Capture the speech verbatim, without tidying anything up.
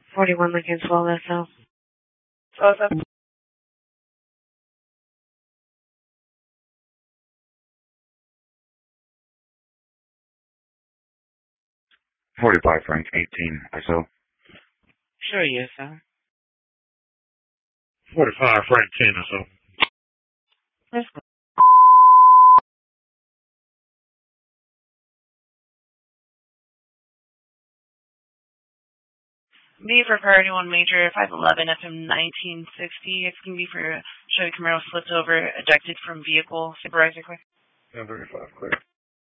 forty-one Lincoln twelve S L. twelve S L. forty-five Frank eighteen S O. Sure, yes, sir. forty-five Frank ten S O. Let's go. B for priority one major, five eleven F M nineteen sixty. It's going to be for Chevy Camaro slipped over, ejected from vehicle. Supervisor, quick. ten thirty-five, clear.